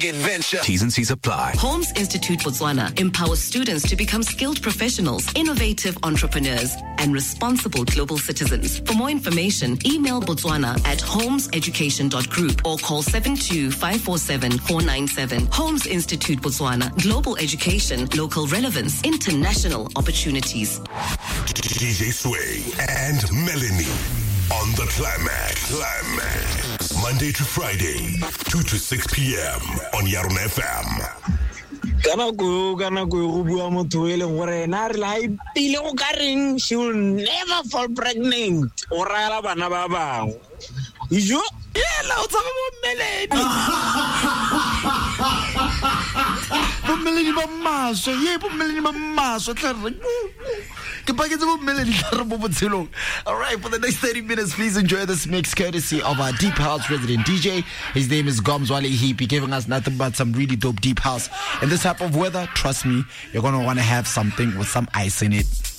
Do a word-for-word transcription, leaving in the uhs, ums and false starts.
Adventure. T's and C's apply. Holmes Institute Botswana empowers students to become skilled professionals, innovative entrepreneurs, and responsible global citizens. For more information, email Botswana at holmes education dot group or call seven two five four seven four nine seven. Holmes Institute Botswana. Global education, local relevance, international opportunities. D J Sway and Melanie on the Climax. Climax. Monday to Friday, two to six p.m. on Yarun F M. Kana go kana go bua motho e leng gore na re la ipile go ka reng she will never fall pregnant o rala bana ba bang ijo yela o tsaba mo Melanie bo Melanie ba maso ye bo Melanie ba maso tla re ke paketse bo Melanie tla re bo botshelo. All right, for the next thirty minutes, please enjoy this mix courtesy of our Deep House resident D J. His name is Gomzwale Heapy, giving us nothing but some really dope Deep House. In this type of weather, trust me, you're going to want to have something with some ice in it.